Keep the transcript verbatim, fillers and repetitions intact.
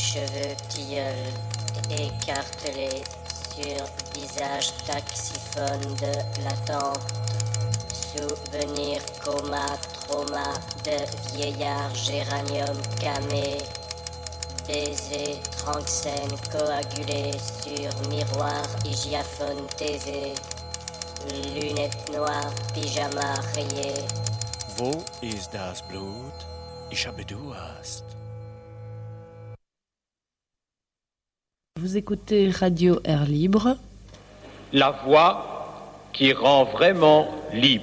cheveux tilleuls écartelés sur visage taxiphone de l'attente. Souvenir, coma, trauma de vieillard, géranium camé. Baiser, tranxène coagulé sur miroir, hygiaphone taisé. Lunettes noires, pyjama rayé. Wo ist das Blut? Ich habe Durst. Vous écoutez Radio Air Libre. La voix qui rend vraiment libre.